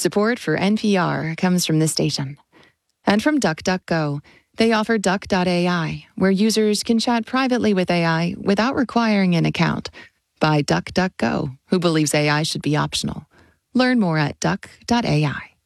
Support for NPR comes from this station. And from DuckDuckGo. They offer Duck.ai, where users can chat privately with AI without requiring an account. By DuckDuckGo, who believes AI should be optional. Learn more at Duck.ai.